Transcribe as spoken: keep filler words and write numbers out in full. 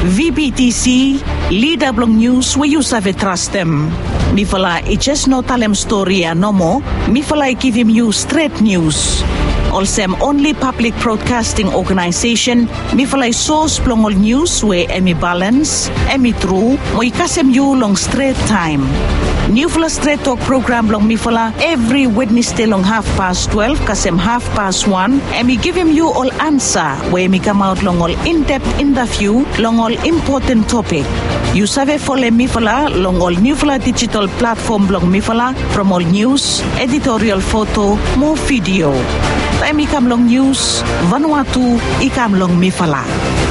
V B T C, leader blong news where you save trust them. Mi fala I just no talem story no more. Mi fala I give him you straight news. Also, only public broadcasting organization. Mi fala I source blong all news where emi balance, emi true, mo ikasem you long straight time. New Fala Straight Talk program long mi fala every Wednesday long half past twelve, kasem half past one, and me give him you all answer where me come out long all in-depth interview long all important topic. You save follow mi fala long all New Fala digital platform long mi fala from all news, editorial photo, more video. Time ikam long news, Vanuatu ikam long mi fala.